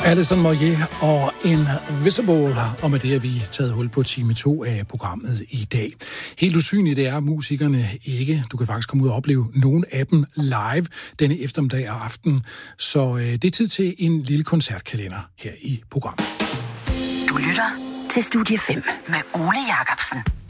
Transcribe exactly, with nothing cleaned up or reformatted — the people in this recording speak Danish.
Alison Moyet og Invisible, og med det har vi taget hul på time to af programmet i dag. Helt usynligt det er musikerne ikke. Du kan faktisk komme ud og opleve nogle af dem live denne eftermiddag og aften. Så øh, det er tid til en lille koncertkalender her i programmet. Du lytter til Studie fem med Ole Jacobsen.